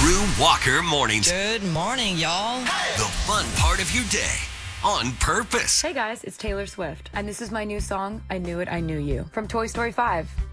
Drew Walker Mornings. Good morning, y'all. The fun part of your day on purpose. Hey guys, it's Taylor Swift, and this is my new song, I Knew It, I Knew You, from Toy Story 5.